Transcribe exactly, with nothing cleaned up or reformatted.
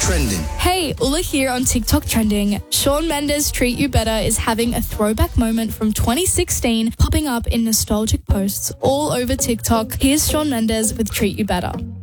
Trending. Hey, Ula here on TikTok Trending. Shawn Mendes' Treat You Better is having a throwback moment from twenty sixteen popping up in nostalgic posts all over TikTok. Here's Shawn Mendes with Treat You Better.